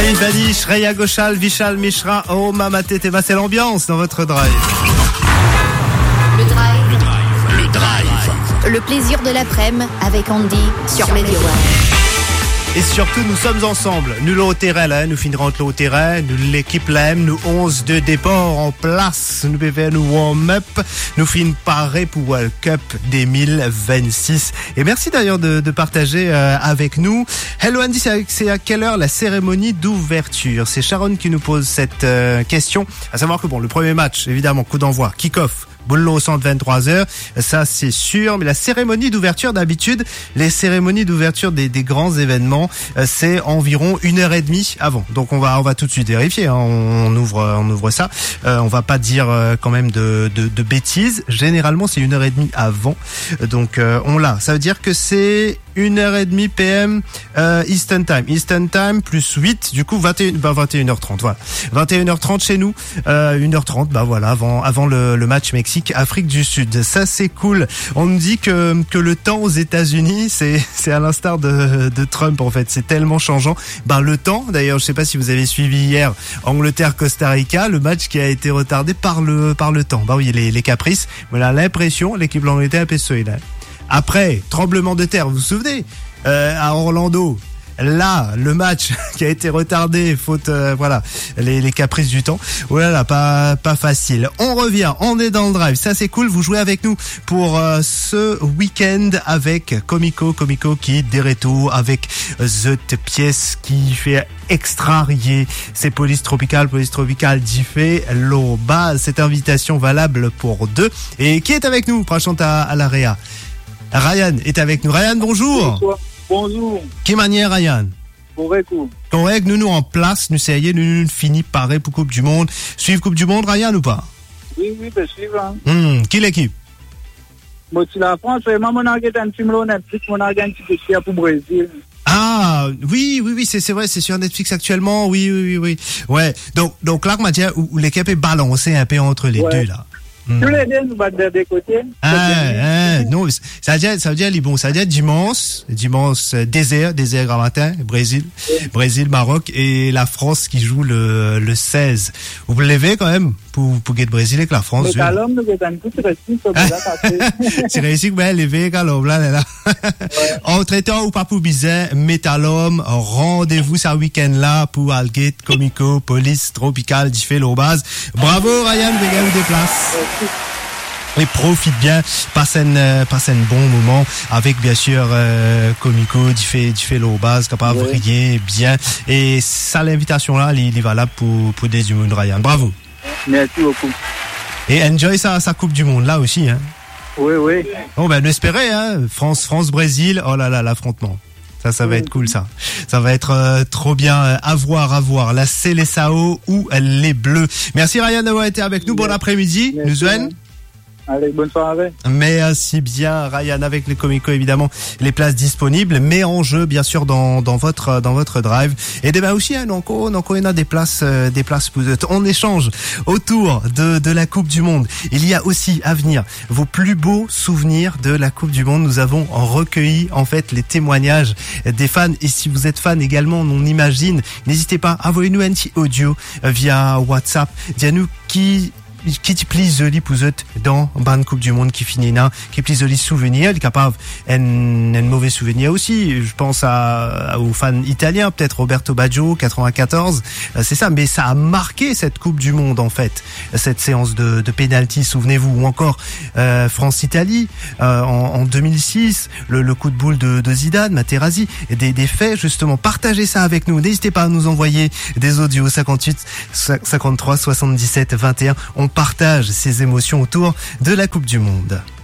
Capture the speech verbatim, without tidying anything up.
Vani, Shreya Ghoshal, Vishal Mishra, Oh Mama Teteva, c'est l'ambiance dans votre drive. Le drive. Le drive. Le drive. Le plaisir de l'après-midi avec Andy sur Radio One. Et surtout, nous sommes ensemble. Nous, le haut terrain, là, nous finirons le haut terrain. Nous, l'équipe, là, nous, onze de départ en place. Nous, bébés, nous, warm-up. Nous, finissons parés pour World Cup deux mille vingt-six. Et merci d'ailleurs de, de partager euh, avec nous. Hello Andy, c'est à, c'est à quelle heure la cérémonie d'ouverture? C'est Sharon qui nous pose cette euh, question. À savoir que bon, le premier match, évidemment, coup d'envoi, kick-off. Boulot au centre vingt-trois heures, ça c'est sûr, mais la cérémonie d'ouverture d'habitude, les cérémonies d'ouverture des, des grands événements, c'est environ une heure et demie avant. Donc on va on va tout de suite vérifier, hein. on ouvre on ouvre ça. Euh, on va pas dire euh, quand même de, de de bêtises. Généralement c'est une heure et demie avant. Donc euh, on l'a. Ça veut dire que c'est une heure et demie P M euh, Eastern Time. Eastern Time plus huit, du coup vingt et un, bah vingt et une heures trente. Voilà, vingt et une heures trente chez nous. Euh, une heure trente, bah voilà, avant avant le, le match Mexique. Afrique du Sud, ça c'est cool. On nous dit que que le temps aux États-Unis, c'est c'est à l'instar de de Trump en fait, c'est tellement changeant. Ben le temps, d'ailleurs, je sais pas si vous avez suivi hier Angleterre-Costa Rica, le match qui a été retardé par le par le temps. Bah oui, les les caprices. On a l'impression l'équipe de l'Angleterre est solide. Après, tremblement de terre, vous vous souvenez euh, à Orlando. Là, le match qui a été retardé, faute, euh, voilà, les, les caprices du temps. Voilà, pas, pas facile. On revient, on est dans le drive. Ça, c'est cool. Vous jouez avec nous pour euh, ce week-end avec Comico, Comico qui déreto avec cette pièce qui fait extrarier. C'est Police Tropicale, Police Tropicale d'y fait l'eau base. Cette invitation valable pour deux. Et qui est avec nous? Prachante à, à la Réa. Ryan est avec nous. Ryan, bonjour. Bonsoir. Bonjour. Quelle manière, Ryan? Correct. Correct, nous nous en place, nous essayons, nous nous finissons pareil pour Coupe du Monde. Suivre Coupe du Monde, Ryan, ou pas? Oui, oui, bien sûr. Hein. Hum, quelle équipe? Moi, c'est la France, moi, mon argent, un film là, Netflix, mon argent, c'est pour le Brésil. Ah, oui, oui, oui, c'est, c'est vrai, c'est sur Netflix actuellement, oui, oui, oui, oui. Ouais, donc, donc là, Mathieu, où, où l'équipe est balancée un peu entre les ouais. deux, là. Tous les deux, nous battons des côtés. Ah, ah, non, ça veut dire, ça veut dire, bon, ça veut dire dimanche, dimanche, désert, désert grand matin, Brésil, oui. Brésil, Maroc, et la France qui joue le, le seize. Vous vous levez quand même, pour, pour gagner Brésil avec la France. Mais quand l'homme, nous avons tout réussi, c'est réussi que, ben, lever quand l'homme, là, là. Entre-temps, ou pas pour bizarre, Métalhomme, rendez-vous ce week-end-là pour Algate, Comico, Police Tropicale, d'y fait base. Bravo, Ryan, vous gagner des places. Et profite bien, passe un, euh, passe un bon moment avec bien sûr euh, Comico, d'y fait, d'y fait l'eau base, capable de oui. briller bien. Et ça, l'invitation là, il est valable pour, pour des humains, Ryan. Bravo. Merci beaucoup. Et enjoy sa, sa Coupe du Monde là aussi, hein. Oui, oui. Bon, ben, on espérait, hein. France, France, Brésil. Oh là là, l'affrontement. Ça, ça va être cool, ça. Ça va être euh, trop bien euh, à voir, à voir. La Célessao ou les Bleus. Merci Ryan d'avoir été avec nous. Bon après-midi. Nous joignent. Allez, bonne soirée. Merci bien, Ryan, avec les Comico, évidemment, les places disponibles, mais en jeu, bien sûr, dans, dans votre, dans votre drive. Et demain aussi, hein, donc, on, donc, on a des places, euh, des places pour, on échange autour de, de la Coupe du Monde. Il y a aussi à venir vos plus beaux souvenirs de la Coupe du Monde. Nous avons recueilli, en fait, les témoignages des fans. Et si vous êtes fan également, on imagine, n'hésitez pas, envoyez-nous un petit audio via WhatsApp. Dites-nous qui, qui te plie joli pour eux dans ban Coupe du Monde qui finit là, qui plie joli souvenir, il est capable un, un mauvais souvenir aussi. Je pense à, aux fans italiens, peut-être Roberto Baggio, quatre-vingt-quatorze, c'est ça, mais ça a marqué cette Coupe du Monde en fait, cette séance de, de pénalty, souvenez-vous, ou encore euh, France-Italie euh, en, en deux mille six, le, le coup de boule de, de Zidane, Materazzi, des, des faits justement. Partagez ça avec nous, n'hésitez pas à nous envoyer des audios cinquante-huit cinquante-trois soixante-dix-sept vingt et un. On partage ces émotions autour de la Coupe du Monde.